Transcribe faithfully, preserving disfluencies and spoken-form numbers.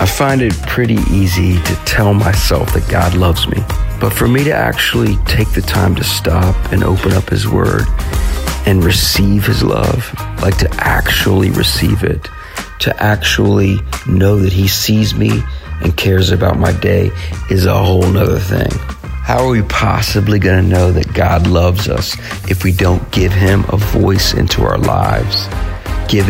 I find it pretty easy to tell myself that God loves me. But for me to actually take the time to stop and open up His Word and receive His love, like to actually receive it, to actually know that He sees me and cares about my day is a whole nother thing. How are we possibly going to know that God loves us if we don't give Him a voice into our lives?